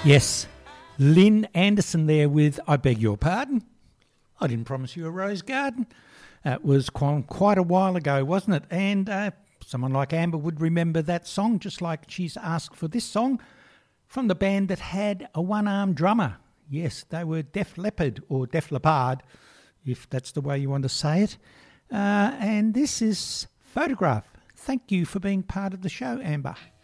Yes, Lynn Anderson there with I Beg Your Pardon. I didn't promise you a rose garden. It was quite a while ago, wasn't it? And someone like Amber would remember that song, just like she's asked for this song from the band that had a one-armed drummer. Yes, they were Def Leppard, or Def Leppard, if that's the way you want to say it. And this is Photograph. Thank you for being part of the show, Amber.